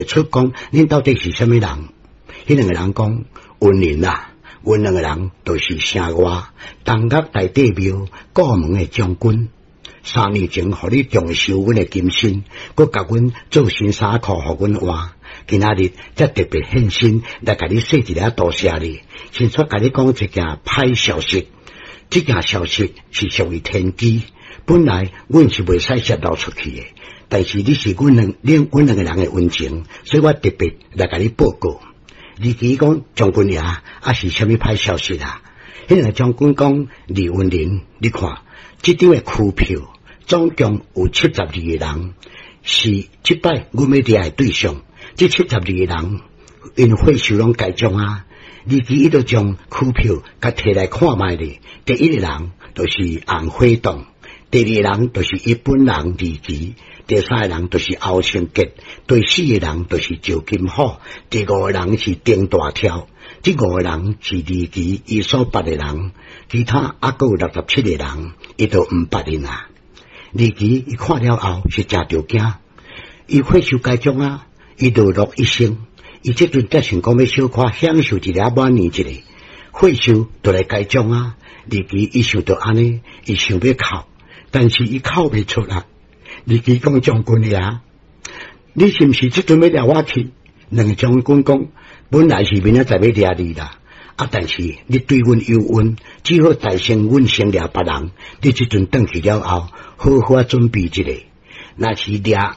出讲，恁到底是什么人？迄两个人讲文人啊，阮两个人都是城外东岳大帝庙过门的将军。3年前，互你重收阮的金身，佮甲阮做新衫裤，互阮换。今仔日则特别现身来甲你说一下多谢你。先出甲你讲一件歹消息，这件消息是属于天机，本来阮是袂使泄露出去的。但是你是阮两个人的恩情，所以我特别来甲你报告。你讲将军爷是什么歹消息啊？迄两个将军讲李文林，你看这张的区票总共有72个人，是这摆阮要抓的对象。这72个人因会收拢改奖啊！李伊就将区票甲摕来看卖咧。第一个人就是红火洞，第二个人就是伊本人李基。第三个人就是欧清杰，第四个人就是赵金虎，第五个人是丁大跳，这5个人是李奇伊所捌的人，其他还有67个人，伊都毋捌人啊。李奇伊看了后是真着惊，伊会受该奖啊，伊落落一声，伊这阵才想讲要小可享受一下满年一个，会受就来该奖啊。李奇伊想到安尼，伊想要哭，但是伊哭袂出来。李奇讲将军爷，你是毋是即阵要抓我去？两个将军讲，本来是明仔载要抓你啦，但是你对阮有恩，只好代先阮先抓别人。你即阵转去了后，好好准备一下。若是抓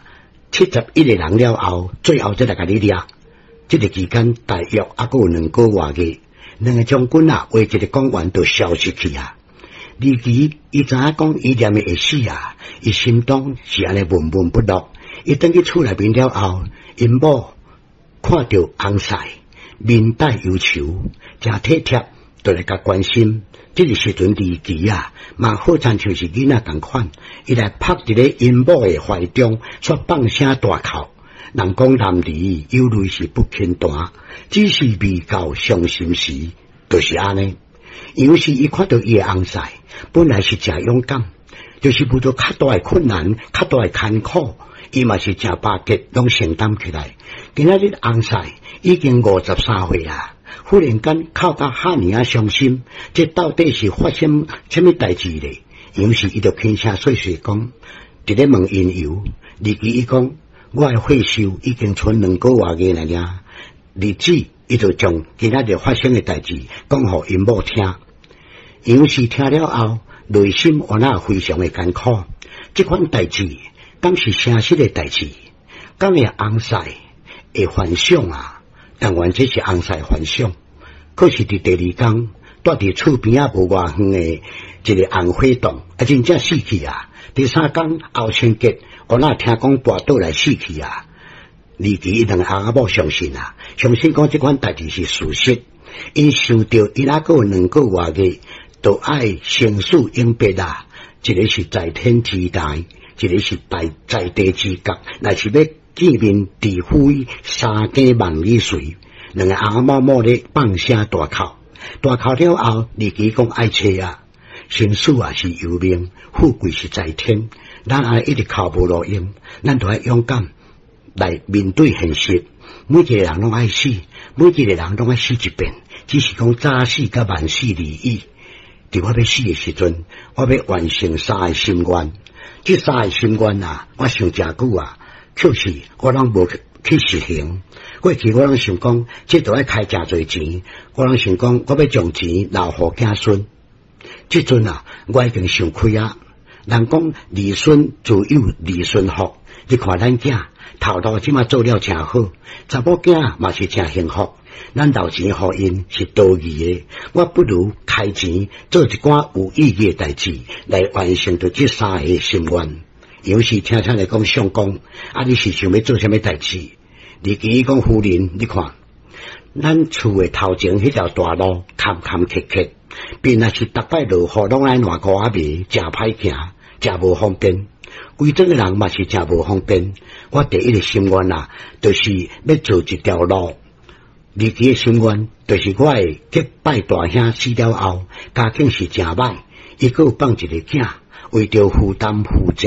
71个人了后，最后再来甲你抓。这个期间大约还有2个月个，两个将军话一个讲完就消失去啊。李奇伊知影讲伊念会死啊，伊心中是安尼闷闷不乐。伊等去厝内面了后，因某看到红婿面带忧愁，真体贴，就来甲关心。这个时阵李奇啊，嘛好像就是囡仔同款，伊来拍伫咧因某的怀中，却放声大哭。人讲男儿有泪是不轻弹，只是未到伤心时，就是安尼。尤其伊看到伊的红婿，本来是真勇敢，就是遇到较大的困难、较大的艰苦，伊嘛是真巴结，拢承担起来。今仔日红婿已经53岁啊，忽然间哭到遐尼啊伤心，这到底是发生什么代志咧？尤其伊就轻声细细讲，伫咧问因由。李奇伊讲，我的会寿已经剩2个月个了呀，日子。伊就将今仔日发生的代志讲互因某听，尤其听了后，内心我那非常的艰苦。这款代志，敢是诚实的代志？敢会红婿会幻想啊？当然这是红婿幻想。可是伫第2天，住伫厝边啊无偌远的一个红火洞，真正死去啊！第3天，后清杰我那听讲跋倒来死去啊！李奇两个阿某相信啊，相信讲这款代志是事实。因想到伊还有2个月个，都爱生死永别啊。一个是在天之大，一个是在地之角，乃是要见面地灰3更万里水。两个阿某某咧放声大哭，大哭了后，李奇讲爱找啊，生死啊是由命，富贵是在天。咱爱一直哭无路用，咱就要勇敢。来面对现实，每一个人拢爱死，每一个人拢爱死一遍，只是讲早死甲晚死而已。伫我要死的时阵，我要完成3个心愿。这3个心愿啊，我想真久啊，就是我拢无去实行。过去我拢想讲，这都要开真侪钱，我拢想讲，我要将钱留互子孙。这阵啊，我已经想开啊。人讲儿孙自有儿孙福，你看咱囝。头路即马做了真好，查某囝嘛是真幸福。咱留钱互因是多余的，我不如开钱做一寡有意义的代志，来完成着这3个心愿。有时听听来讲相公，你是想要做什么代志？李奇讲夫人，你看，咱厝的头前迄条大路坎坎坷坷，便若是逐摆落雨拢爱烂裤仔迷，真歹行，真无方便。规整个人嘛是真无方便。我第一个心愿啊，就是要做一条路。李奇的心愿，就是我的结拜大兄死了后，家境是真歹，伊还有放一个囝，为着负担负债，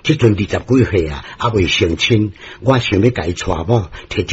即阵20几岁啊，还未成亲，我想要甲伊娶某，摕